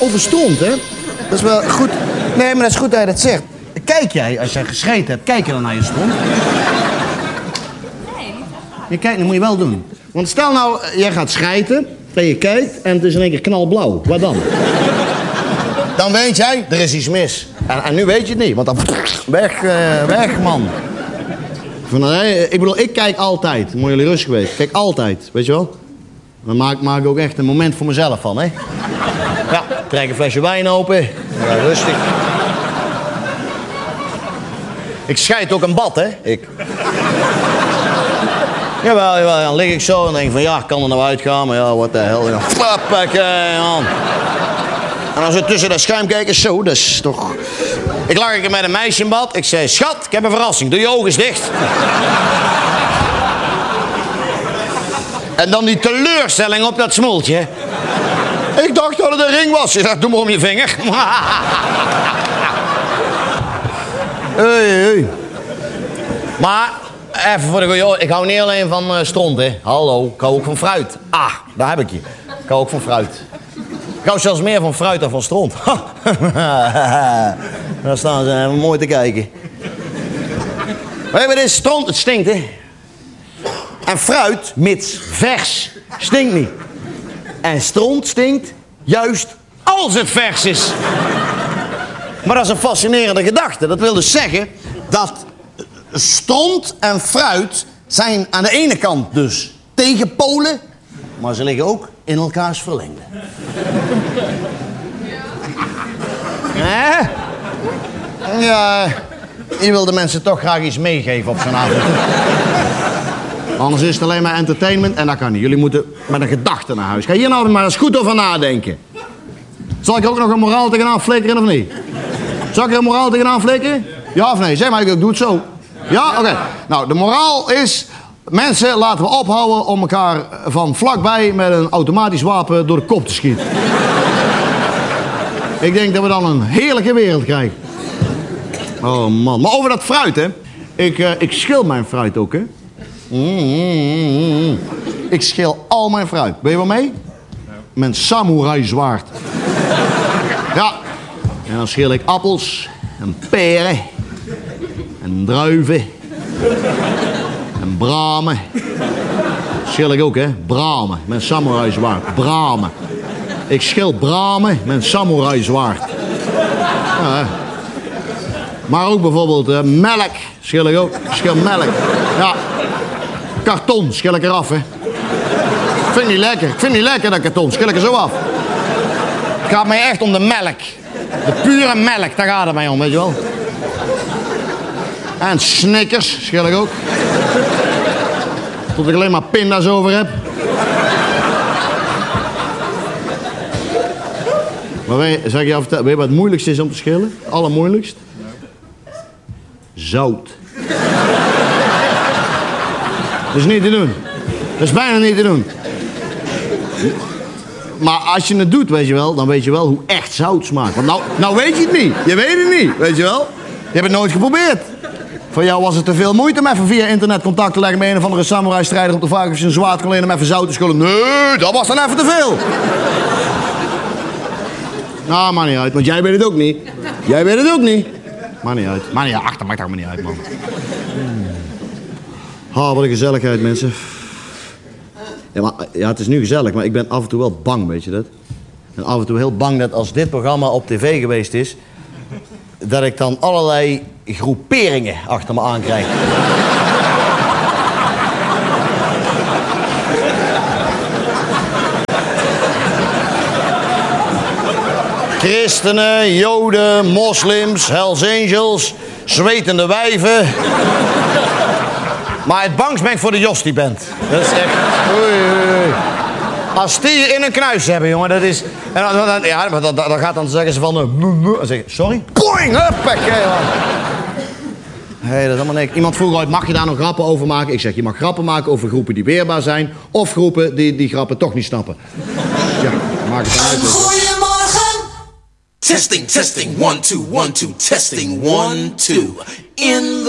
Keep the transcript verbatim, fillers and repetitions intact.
over stront, hè. Dat is wel goed. Nee, maar dat is goed dat je dat zegt. Kijk jij, als jij geschreed hebt, kijk je dan naar je stront? Nee, niet echt. Je kijkt, dat moet je wel doen. Want stel nou, jij gaat schijten en je kijkt en het is in één keer knalblauw. Wat dan? Dan weet jij, er is iets mis. En, en nu weet je het niet, want dan weg, uh, weg man. Van, nee, ik bedoel, ik kijk altijd. Moet jullie rustig weten. Ik kijk altijd, weet je wel? Dan maak, maak ik ook echt een moment voor mezelf van, hè? Ja, trek een flesje wijn open. Ja, rustig. Ik scheid ook een bad, hè? Ik. Jawel, jawel, dan lig ik zo en denk van ja, kan er nou uitgaan, maar ja, wat de hel. Flappakee, man. En als we tussen dat schuim kijken, zo, dat is toch... Ik lag ik met een meisje in bad, ik zei, schat, ik heb een verrassing, doe je ogen eens dicht. En dan die teleurstelling op dat smoeltje. Ik dacht dat het een ring was. Je dacht, doe maar om je vinger. Hey, hey. Maar, even voor de goeie, ik hou niet alleen van uh, stront, hè. Hallo, ik hou ook van fruit. Ah, daar heb ik je. Ik hou ook van fruit. Ik hou zelfs meer van fruit dan van stront. Daar staan ze even mooi te kijken. Maar dit is stront, het stinkt, hè. En fruit, mits vers, stinkt niet. En stront stinkt juist als het vers is. Maar dat is een fascinerende gedachte. Dat wil dus zeggen dat stront en fruit zijn aan de ene kant dus tegenpolen, maar ze liggen ook in elkaars verlengde. Ja. Ja, je wil de mensen toch graag iets meegeven op zo'n avond. Anders is het alleen maar entertainment en dat kan niet. Jullie moeten met een gedachte naar huis. Ga hier nou maar eens goed over nadenken. Zal ik ook nog een moraal tegenaan flikkeren of niet? Zal ik er een moraal tegenaan flikkeren? Ja of nee? Zeg maar, ik doe het zo. Ja? Oké. Okay. Nou, de moraal is... Mensen, laten we ophouden om elkaar van vlakbij met een automatisch wapen door de kop te schieten. Ik denk dat we dan een heerlijke wereld krijgen. Oh man. Maar over dat fruit, hè. Ik, uh, ik schil mijn fruit ook, hè. Mm, mm, mm. Ik schil al mijn fruit. Ben je wel mee? Mijn samurai zwaard. Ja. En dan schil ik appels en peren en druiven en bramen. Schil ik ook, hè? Bramen met samurai zwaard. Bramen. Ik schil bramen met samurai zwaard. Ja, maar ook bijvoorbeeld uh, melk schil ik ook. Ik schil melk. Ja. Karton schil ik eraf, hè. Ik vind het niet lekker. Ik vind het niet lekker, dat karton. Schil ik er zo af. Het gaat mij echt om de melk. De pure melk, daar gaat het mij om, weet je wel. En Snickers schil ik ook. Tot ik alleen maar pinda's over heb. Maar weet je, zeg je, af, weet je wat het moeilijkste is om te schillen? Het allermoeilijkst? Zout. Dat is niet te doen. Dat is bijna niet te doen. Maar als je het doet, weet je wel, dan weet je wel hoe echt zout smaakt. Want nou, nou weet je het niet. Je weet het niet, weet je wel. Je hebt het nooit geprobeerd. Voor jou was het te veel moeite om even via internet contact te leggen met een of andere samurai-strijder om te vragen of je een zwaard kon lenen om even zout te schullen. Nee, dat was dan even te veel. Nou, maakt niet uit, want jij weet het ook niet. Jij weet het ook niet. Maakt niet uit. Maakt niet uit. Ach, dat maakt toch maar niet uit, man. Oh, wat een gezelligheid, mensen. Ja, maar, ja, het is nu gezellig, maar ik ben af en toe wel bang, weet je dat? En af en toe heel bang dat als dit programma op tv geweest is, dat ik dan allerlei groeperingen achter me aankrijg. Christenen, Joden, moslims, Hells Angels, zwetende wijven. Maar het bangst ben ik voor de Jostie-band. Dat is echt... Oei, oei. Als die in een knuis hebben, jongen, dat is... En dan, dan, ja, dan, dan gaat dan zeggen ze van... Uh, dan zeggen sorry? Boing! Huppakee, man. Hé, hey, dat is allemaal niks. Iemand vroeg ooit, mag je daar nog grappen over maken? Ik zeg, je mag grappen maken over groepen die weerbaar zijn... of groepen die die grappen toch niet snappen. Ja, maak het dan uit. Goedemorgen! Testing, testing, one, two, one, two, testing, one, two. In the